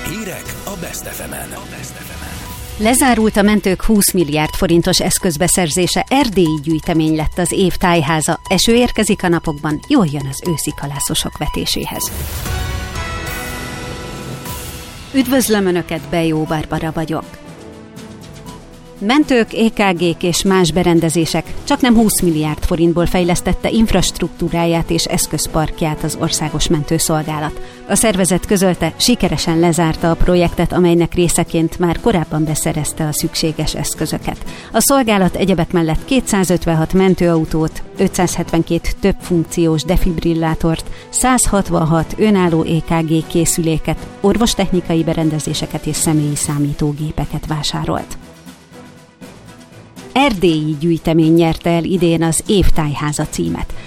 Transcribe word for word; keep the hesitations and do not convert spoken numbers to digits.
Hírek a Best ef emen. Lezárult a mentők húsz milliárd forintos eszközbeszerzése, erdélyi gyűjtemény lett az év tájháza. Eső érkezik a napokban, jól jön az őszi kalászosok vetéséhez. Üdvözlöm Önöket, Bejó Barbara vagyok. Mentők, é ká gék és más berendezések, csaknem húsz milliárd forintból fejlesztette infrastruktúráját és eszközparkját az Országos Mentőszolgálat. A szervezet közölte, sikeresen lezárta a projektet, amelynek részeként már korábban beszerezte a szükséges eszközöket. A szolgálat egyebek mellett kétszázötvenhat mentőautót, ötszázhetvenkét többfunkciós defibrillátort, százhatvanhat önálló é ká gé készüléket, orvostechnikai berendezéseket és személyi számítógépeket vásárolt. Erdélyi gyűjtemény nyerte el idén az év tájháza címet.